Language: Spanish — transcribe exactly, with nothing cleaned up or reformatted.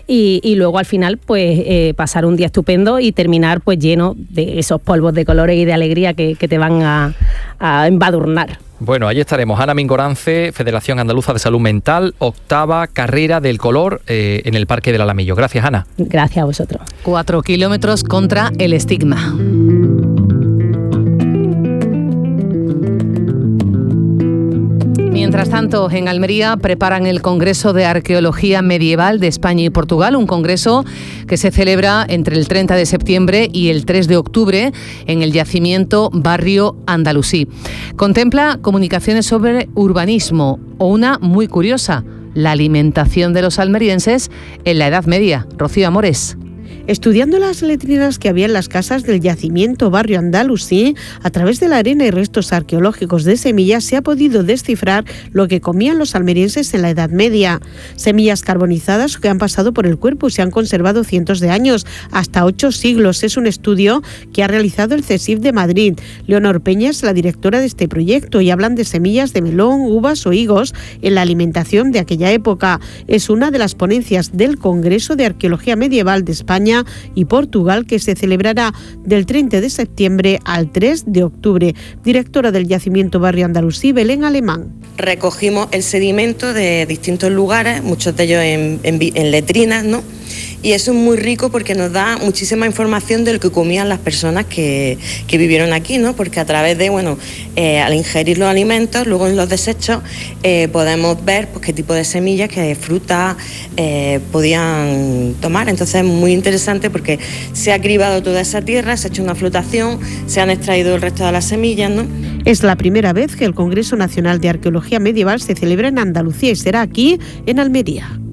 y, y luego al final pues eh, pasar un día estupendo y terminar pues lleno de esos polvos de colores y de alegría que, que te van a, a embadurnar. Bueno, allí estaremos. Ana Mingorance, Federación Andaluza de Salud Mental, octava carrera del color eh, en el Parque del Alamillo. Gracias, Ana. Gracias a vosotros. Cuatro kilómetros contra el estigma. Mientras tanto, en Almería preparan el Congreso de Arqueología Medieval de España y Portugal, un congreso que se celebra entre el treinta de septiembre y el tres de octubre en el yacimiento Barrio Andalusí. Contempla comunicaciones sobre urbanismo o una muy curiosa, la alimentación de los almerienses en la Edad Media. Rocío Amores. Estudiando las letrinas que había en las casas del yacimiento Barrio Andalusí, a través de la arena y restos arqueológicos de semillas se ha podido descifrar lo que comían los almerienses en la Edad Media. Semillas carbonizadas que han pasado por el cuerpo y se han conservado cientos de años, hasta ocho siglos. Es un estudio que ha realizado el CSIF de Madrid. Leonor Peña es la directora de este proyecto y hablan de semillas de melón, uvas o higos en la alimentación de aquella época. Es una de las ponencias del Congreso de Arqueología Medieval de España y Portugal, que se celebrará del treinta de septiembre al tres de octubre. Directora del yacimiento Barrio Andalusí, Belén Alemán. Recogimos el sedimento de distintos lugares, muchos de ellos en, en, en letrinas, ¿no? Y eso es muy rico porque nos da muchísima información de lo que comían las personas que, que vivieron aquí, ¿no? Porque a través de, bueno, eh, al ingerir los alimentos, luego en los desechos eh, podemos ver pues, qué tipo de semillas, qué frutas eh, podían tomar. Entonces es muy interesante porque se ha cribado toda esa tierra, se ha hecho una flotación, se han extraído el resto de las semillas, ¿no? Es la primera vez que el Congreso Nacional de Arqueología Medieval se celebra en Andalucía y será aquí, en Almería.